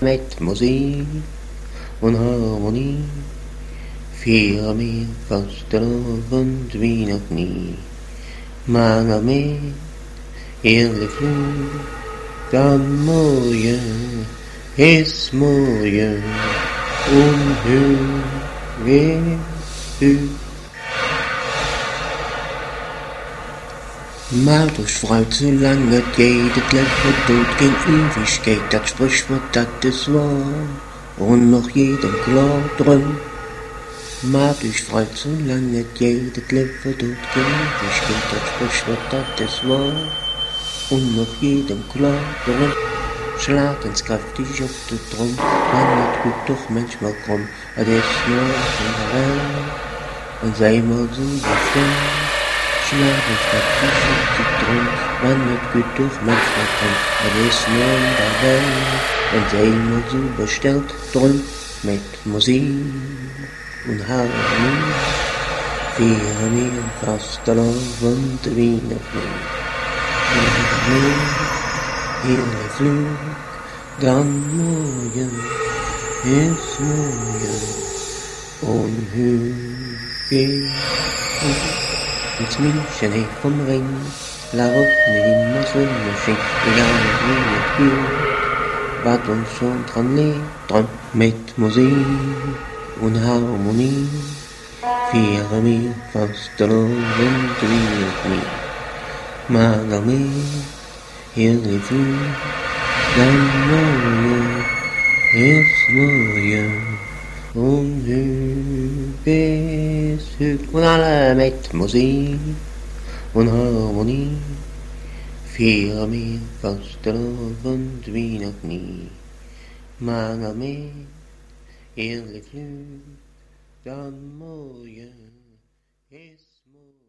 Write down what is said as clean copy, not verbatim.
met muziek en harmonie. Vier meer vastelovend wie nog niet. Maar nog meer eerlijk vloed, dan mooie is mooie. Onheus u. Maar dus fruit zolang het geht, het leven doet geen Ewigkeit, dat Sprichwort, dat is wahr, und noch jedem klar drum. Maar dus fruit zolang het geht, het leven doet geen Ewigkeit, dat Sprichwort, dat is wahr, und noch jedem klar drum. Slaat eens krachtig op de trom, maar het goed toch manchmal krom, het is nooit in de welt, en zij maar zo bestemd. Slaat eens krachtig op de trom, maar het goed toch manchmal krom, het is nooit in de welt, en zij maar zo besteld, drum met muziek en harmonie. Vier meer vastelovend wie nog niet. Heerlijk vlug, dan mooie is mooie. Onheugig. Het München heeft vom Ring, daarop niet immer so misschien. Egal wie het gilt, wat ons schon dran leert, dran met muziek en harmonie. Vier meer vastelovend wie nog niet. Maar dan meer heerlijk vlug, dan mooie is mooie. Onheugig is hug. En alle met muziek en harmonie. Vier meer vastelovend wie nog niet. Maar dan meer heerlijk vlug, dan mooie is mooie.